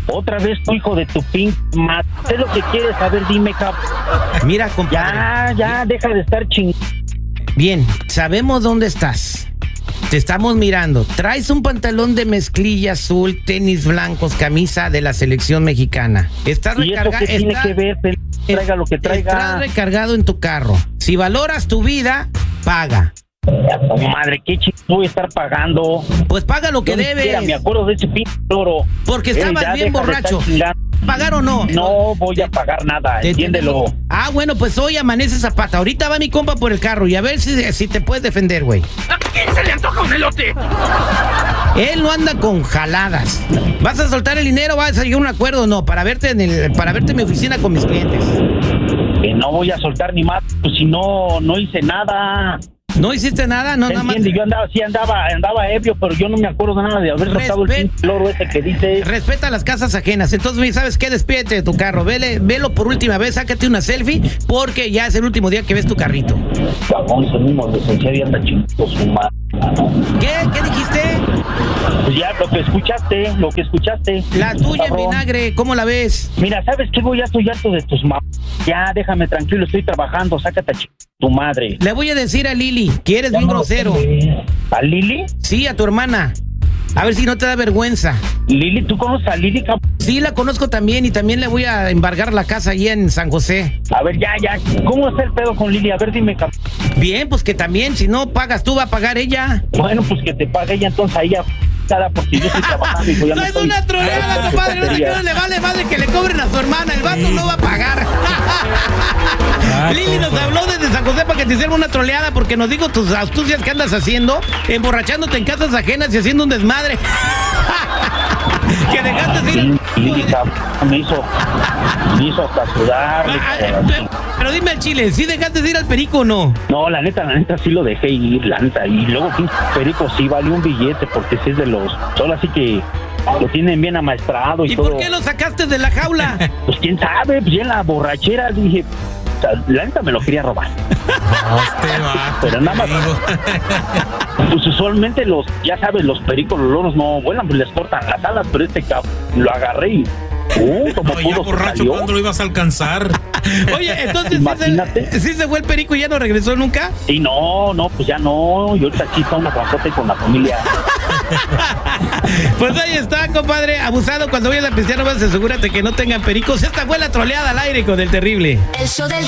Otra vez tu hijo de tu pink madre. ¿Qué es lo que quieres saber? Dime, cabrón. Mira, compadre. Ya, deja de estar Bien, sabemos dónde estás. Te estamos mirando. Traes un pantalón de mezclilla azul, tenis blancos, camisa de la selección mexicana. Estás recargado. ¿Y eso qué tiene que ver? Traiga lo que traiga. Estás recargado en tu carro. Si valoras tu vida, paga. Madre, ¿qué voy a estar pagando? Pues paga lo que Yo debes. Ni siquiera me acuerdo de ese pinche loro. Porque estabas bien borracho. ¿Pagar o no? No voy a pagar nada, entiéndelo. Ah, bueno, pues hoy amanece Zapata. Ahorita va mi compa por el carro y a ver si te puedes defender, güey. ¿A quién se le antoja un elote? Él no anda con jaladas. ¿Vas a soltar el dinero? ¿Vas a llegar a un acuerdo o no? Para verte en mi oficina con mis clientes. Que no voy a soltar ni más, pues si no hice nada. ¿No hiciste nada? No, nada más. Yo andaba ebrio, pero yo no me acuerdo nada de haber soltado el pinche loro ese que dice. Respeta las casas ajenas. Entonces, ¿sabes qué? Despídete de tu carro. Velo por última vez, sácate una selfie, porque ya es el último día que ves tu carrito. Cagón, ese mismo licenciado y anda chingando su madre. ¿Qué dijiste? Pues ya, lo que escuchaste. La tuya en vinagre, ¿cómo la ves? Mira, ¿sabes qué? Ya estoy harto de tus Ya, déjame tranquilo, estoy trabajando, sácate a tu madre. Le voy a decir a Lili que eres bien grosero. ¿A Lili? Sí, a tu hermana. A ver si no te da vergüenza. Lili, ¿tú conoces a Lili, cabrón? Sí, la conozco también y también le voy a embargar la casa allí en San José. A ver, ya. ¿Cómo está el pedo con Lili? A ver, dime, cabrón. Bien, pues que también, si no pagas tú, va a pagar ella. Bueno, pues que te pague ella, entonces a ella, porque yo estoy trabajando. Y no es una troleada, compadre. No le vale madre que le cobren a su hermana. El vato no va a pagar. Lili nos habló desde San José para que te hiciera una troleada porque nos dijo tus astucias que andas haciendo, emborrachándote en casas ajenas y haciendo un desmadre. Que dejaste ir. Lili, me hizo hasta sudar. Pero dime al chile, ¿sí dejaste de ir al perico o no? No, la neta sí lo dejé ir, la neta. Y luego perico sí valió un billete porque sí es de los... Solo así que lo tienen bien amaestrado y todo. ¿Y por qué lo sacaste de la jaula? Pues quién sabe, pues ya en la borrachera dije... O sea, la neta me lo quería robar. Pero nada más... Pues usualmente ya sabes, los pericos, los loros no vuelan, pues les cortan las alas, pero este cabrón lo agarré y... como no, ya borracho, ¿cuándo lo ibas a alcanzar? Oye, entonces ¿sí se fue el perico y ya no regresó nunca? Sí, no, pues ya no. Y ahorita aquí está una transporte con la familia. Pues ahí está, compadre. Abusado, cuando vayas a pistear, nomás asegúrate que no tengan pericos. Esta fue la troleada al aire con el terrible. El show del